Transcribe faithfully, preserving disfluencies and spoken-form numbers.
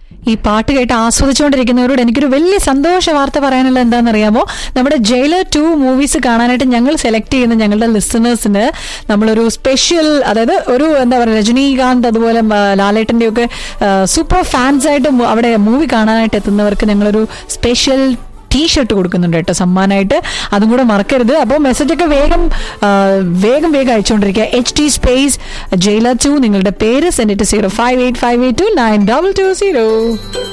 ഈ പാട്ട് കേട്ട് ആസ്വദിച്ചുകൊണ്ടിരിക്കുന്നവരോട് എനിക്കൊരു വലിയ സന്തോഷ വാർത്ത പറയാനുള്ളത് എന്താണെന്നറിയാമോ? നമ്മുടെ ജയിലർ ടു മൂവീസ് കാണാനായിട്ട് ഞങ്ങൾ സെലക്ട് ചെയ്യുന്ന ഞങ്ങളുടെ ലിസണേഴ്സിന് നമ്മളൊരു സ്പെഷ്യൽ, അതായത് ഒരു എന്താ പറയുക, രജനീകാന്ത് അതുപോലെ ലാലേട്ടൻ്റെ ഒക്കെ സൂപ്പർ ഫാൻസ് ആയിട്ട് അവിടെ മൂവി കാണാനായിട്ട് എത്തുന്നവർക്ക് ഞങ്ങളൊരു സ്പെഷ്യൽ ടീഷർട്ട് കൊടുക്കുന്നുണ്ട് കേട്ടോ സമ്മാനമായിട്ട്. അതും കൂടെ മറക്കരുത്. അപ്പോൾ മെസ്സേജൊക്കെ വേഗം വേഗം വേഗം അയച്ചുകൊണ്ടിരിക്കുക. H T space jailer to, നിങ്ങളുടെ പേര് send to zero five eight five eight to nine double two zero.